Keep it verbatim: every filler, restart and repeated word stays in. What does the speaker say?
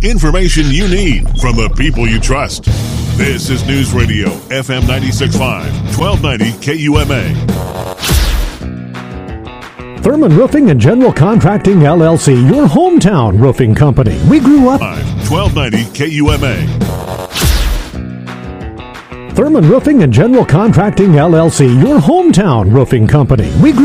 Information you need from the people you trust. This is News Radio F M ninety-six point five, twelve ninety K U M A. Thurman Roofing and General Contracting, L L C, your hometown roofing company. We grew up... twelve ninety K U M A. Thurman Roofing and General Contracting, L L C, your hometown roofing company. We grew